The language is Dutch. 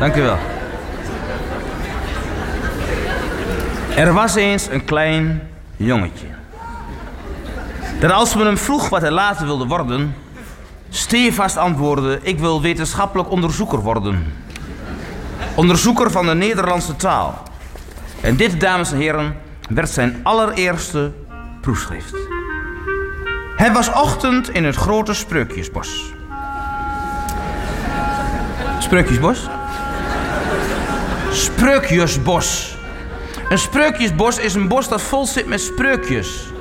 Dank u wel. Er was eens een klein jongetje. Dat als men hem vroeg wat hij later wilde worden, stevast antwoordde: ik wil wetenschappelijk onderzoeker worden. Onderzoeker van de Nederlandse taal. En dit, dames en heren, werd zijn allereerste proefschrift. Het was ochtend in het grote Spreukjesbos. Spreukjesbos? Spreukjesbos. Een spreukjesbos is een bos dat vol zit met spreukjes.